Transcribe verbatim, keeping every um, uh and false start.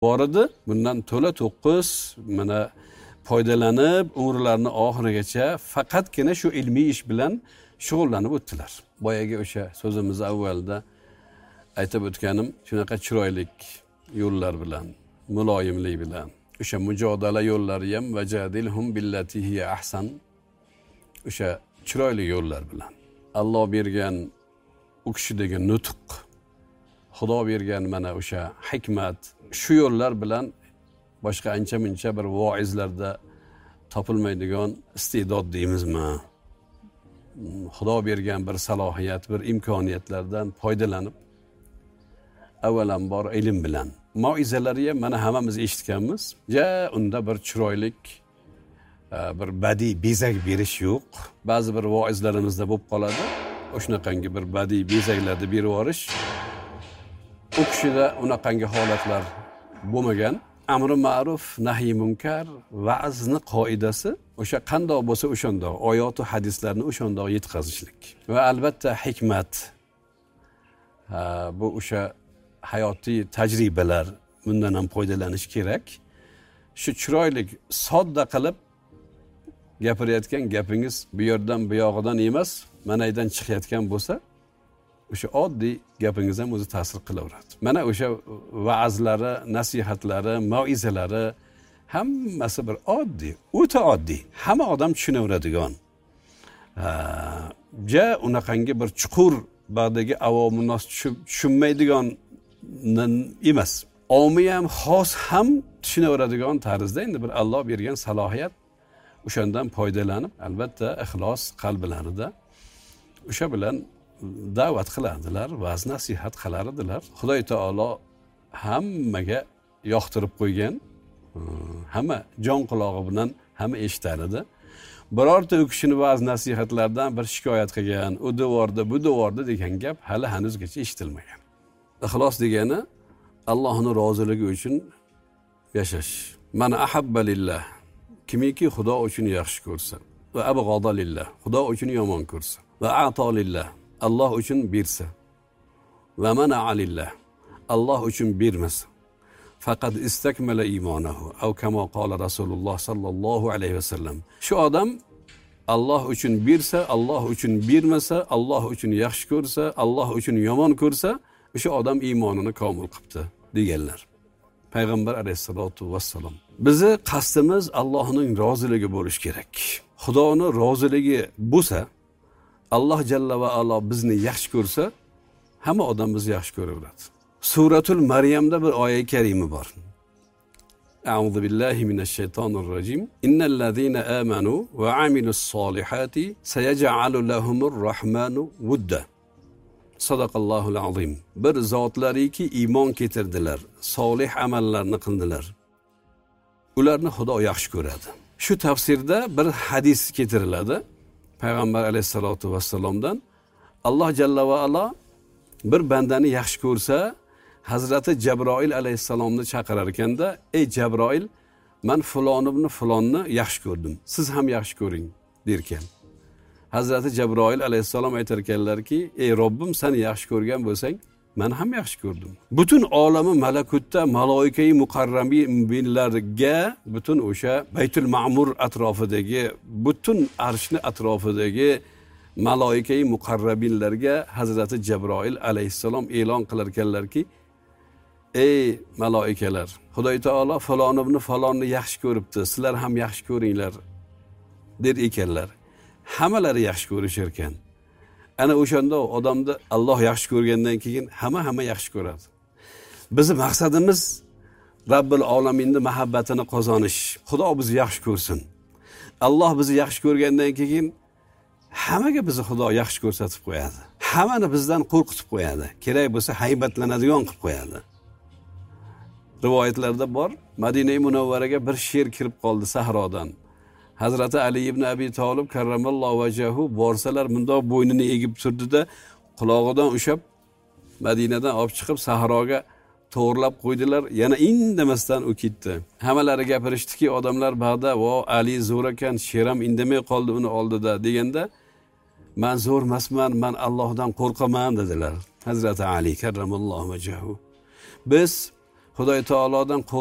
bor edi. Bundan to'la to'qqiz mana foydalanib, umrlarini oxirigacha faqatgina shu ilmiy ish bilan shug'ullanib o'tdilar. Boyaga o'sha so'zimiz avvalda aytib o'tganim, shunaqa chiroylik yo'llar bilan, muloyimlik bilan, o'sha mujodala yo'llari ham vajadilhum billati hiya ahsan, o'sha chiroyli yo'llar bilan Alloh bergan u kishidagi nutq, Xudo bergan mana o'sha hikmat, shu yo'llar bilan boshqa ancha-muncha bir voizlarda topilmaydigan iste'dod deymizmi? Xudo bergan bir salohiyat, bir imkoniyatlardan foydalanib avvalambor ilm bilan mauizalari ham mana hammamiz eshitganmiz. Ja, unda bir chiroylik bir badiiy bezak berish yo'q. Ba'zi bir voizlarimizda bo'lib qoladi. O'shunaqangi bir badiiy bezaklarni berib yuborish. U kishida unaqangi holatlar bo'lmagan. Amri ma'ruf, nahiy munkar, va'zni qoidasi o'sha qandoq bo'lsa o'shandoq, oyat va hadislarni o'shandoq yetkazishlik. Va albatta hikmat. Bu o'sha hayotiy tajribalar, bundan ham foydalanish kerak. Shu chiroylik sodda qilib gapirayotgan gapingiz bu yerdan bu yog'idan emas, manaydan chiqayotgan bo'lsa, o'sha oddiy gapingiz ham o'zi ta'sir qilaveradi. Mana o'sha va'zlari, nasihatlari, mauizalari hammasi bir oddiy, o'ta oddiy, hamma odam tushunaveradigan. Ja unaqangi bir chuqur ba'dagi avomi nos tushunmaydigan emas. Omi ham xos ham tushunaveradigan tarzda endi bir Alloh bergan salohiyat, o'shandan foydalanib, albatta ixlos qalblarida o'sha bilan da'vat qilardilar, va'z nasihat qilar edilar. Xudoy taolo hammaga yoqtirib qo'ygan, hamma jon qulog'i bilan hamma eshitar edi. Birorta u kishini va'z nasihatlardan bir shikoyat qilgan, u devorda, bu devorda degan gap hali hanuzgacha eshitilmagan. Ixlos degani Allohning roziligi uchun yashash. Man ahabba lillah, kimiki Xudo uchun yaxshi ko'rsa, va abg'ada lillah, Xudo uchun yomon ko'rsa, va a'to lillah, Alloh uchun bersa, va mana'a lillah, Alloh uchun bermasa, faqat istakmala iymonahu, aw kama qala Rasululloh sallallohu alayhi vasallam. Shu odam Alloh uchun bersa, Alloh uchun bermasa, Alloh uchun yaxshi ko'rsa, Alloh uchun yomon ko'rsa, o'sha odam iymonini komil qilibdi deganlar. Payg'ambar alayhisolatu vassalom. Bizi qasdimiz Allohning roziligi bo'lish kerak. Xudoning roziligi bo'lsa, Alloh jalla va alo bizni yaxshi ko'rsa, hamma odam bizni yaxshi ko'raveradi. Suratul Maryamda bir oyat karima bor. A'udhu billahi minash shaytonir rojim. Innal ladzina amanu va amilus solihati sayaj'alu lahumur rahmanu wudda. Sadaqallohul azim. Bir zotlariki iymon keltirdilar, solih amallarni qildilar. Ularni Xudo yaxshi ko'radi. Shu tafsirda bir hadis keltiriladi. Payg'ambar alayhisolatu vassalomdan Alloh jalla va alo bir bandani yaxshi ko'rsa, Hazrati Jabroil alayhissalomni chaqirar ekanda, "Ey Jabroil, men falon ibn falonni yaxshi ko'rdim. Siz ham yaxshi ko'ring" derkan. Hazrati Jabroil alayhissalom aytar ekanlarki, "Ey Robbim, sen yaxshi ko'rgan bo'lsang, men ham yaxshi ko'rdim." Butun olami malakutda maloikai muqarrabinlarga, butun o'sha Baytul Ma'mur atrofidagi, butun arshni atrofidagi maloikai muqarrabinlarga Hazrati Jabroil alayhissalom e'lon qilar ekanlarki, "Ey maloikalar, Xudoy taolo falon ibn falonni yaxshi ko'ribdi, sizlar ham yaxshi ko'ringlar" der ekanlar. Hammalari yaxshi ko'rishar ekan. Ana o'shanda odamni Alloh yaxshi ko'rgandan keyin hamma hamma yaxshi ko'radi. Bizning maqsadimiz Robbil olaminning muhabbatini qozonish. Xudo bizni yaxshi ko'rsin. Alloh bizni yaxshi ko'rgandan keyin hammaga bizni Xudo yaxshi ko'rsatib qo'yadi. Hammani bizdan qo'rqitib qo'yadi. Kerak bo'lsa haybatlanadigan qilib qo'yadi. Rivoyatlarda bor, Madina Munawvaraga bir sher kirib qoldi sahrodan. Hazrati Ali ibn Abi Talib karramallohu vajhahu borsalar bundoq bo'ynini egib turdi-da, qulog'idan ushab Madinadan olib chiqib sahroga to'g'rilab qo'ydilar. Yana indamasdan u ketdi. Hammalari gapirishdiki, odamlar ba'da "Vo, Ali zo'r ekan, sheram indamay qoldi uni oldida" deganda, "Men zo'r emasman, men Allohdan qo'rqaman" dedilar. Hazrati Ali karramallohu vajhahu. Biz xudo taolodan